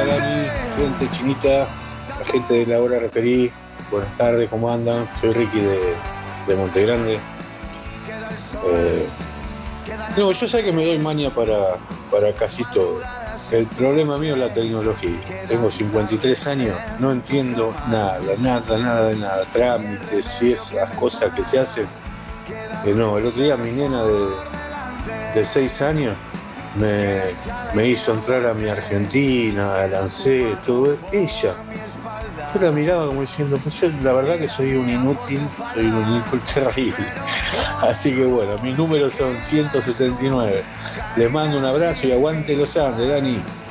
Hola Dani, gente chinita, la gente de la hora referí, buenas tardes, ¿cómo andan? Soy Ricky de Montegrande. Eh, no, yo sé que me doy maña para casi todo. El problema mío es la tecnología. Tengo 53 años, no entiendo nada, nada, nada de nada. Trámites y esas cosas que se hacen. No, el otro día mi nena de 6 años me, me hizo entrar a mi Argentina, al ANSES, todo. Ella. Yo la miraba como diciendo, pues yo la verdad que soy un inútil terrible. Así que bueno, mis números son 179. Les mando un abrazo y aguante los Andes, Dani.